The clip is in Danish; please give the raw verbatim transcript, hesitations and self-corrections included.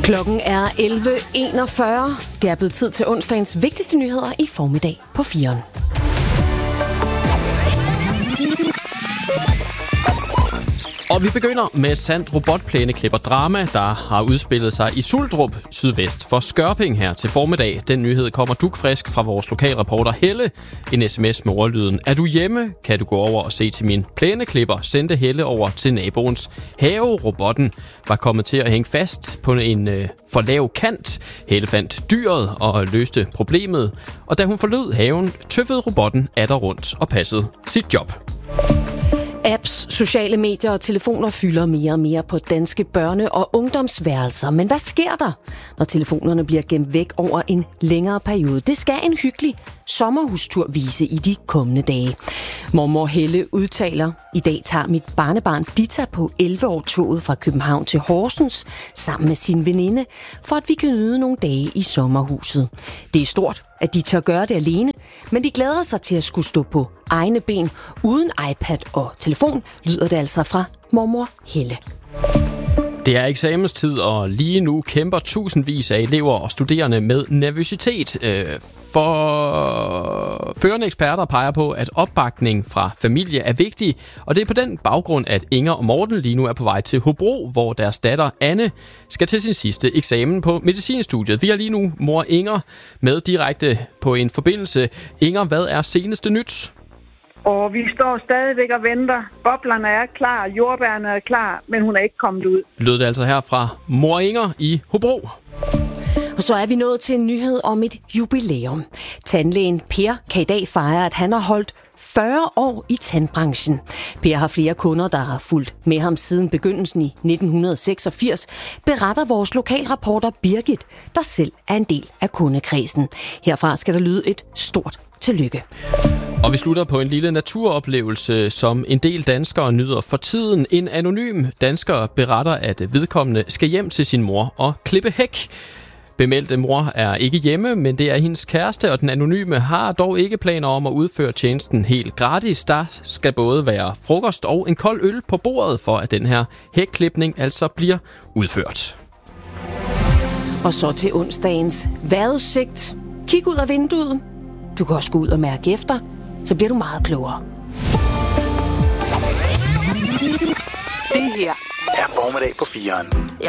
Klokken er elleve enogfyrre. Det er blevet tid til onsdagens vigtigste nyheder i formiddag på firen. Og vi begynder med et sandt robotplæneklipper-drama, der har udspillet sig i Suldrup, sydvest for Skørping her til formiddag. Den nyhed kommer dugfrisk fra vores lokalreporter Helle. En sms med ordlyden: er du hjemme? Kan du gå over og se til min plæneklipper? Sendte Helle over til naboens have. Robotten var kommet til at hænge fast på en øh, for lav kant. Helle fandt dyret og løste problemet. Og da hun forlod haven, tøffede robotten atter rundt og passede sit job. Apps, sociale medier og telefoner fylder mere og mere på danske børne- og ungdomsværelser. Men hvad sker der, når telefonerne bliver gemt væk over en længere periode? Det skal en hyggelig sommerhustur vise i de kommende dage. Mormor Helle udtaler: i dag tager mit barnebarn Dita på elleve år toget fra København til Horsens sammen med sin veninde, for at vi kan nyde nogle dage i sommerhuset. Det er stort, at de tør gøre det alene, men de glæder sig til at skulle stå på egne ben uden iPad og telefon, lyder det altså fra mormor Helle. Det er eksamenstid, og lige nu kæmper tusindvis af elever og studerende med nervøsitet. For førende eksperter peger på, at opbakning fra familie er vigtig, og det er på den baggrund, at Inger og Morten lige nu er på vej til Hobro, hvor deres datter Anne skal til sin sidste eksamen på medicinstudiet. Vi har lige nu mor Inger med direkte på en forbindelse. Inger, hvad er seneste nyt? Og vi står stadigvæk og venter. Boblerne er klar, jordbærne er klar, men hun er ikke kommet ud. Lød det altså her fra mor Inger i Hobro. Og så er vi nået til en nyhed om et jubilæum. Tandlægen Per kan i dag fejre, at han har holdt fyrre år i tandbranchen. Per har flere kunder, der har fulgt med ham siden begyndelsen i nitten seksogfirs, beretter vores lokalreporter Birgit, der selv er en del af kundekredsen. Herfra skal der lyde et stort tillykke. Og vi slutter på en lille naturoplevelse, som en del danskere nyder for tiden. En anonym dansker beretter, at vedkommende skal hjem til sin mor og klippe hæk. Bemeldte mor er ikke hjemme, men det er hendes kæreste, og den anonyme har dog ikke planer om at udføre tjenesten helt gratis. Der skal både være frokost og en kold øl på bordet, for at den her hækklipning altså bliver udført. Og så til onsdagens vejrudsigt. Kig ud af vinduet. Du kan også gå ud og mærke efter, så bliver du meget klogere. Det her er formiddag på firen.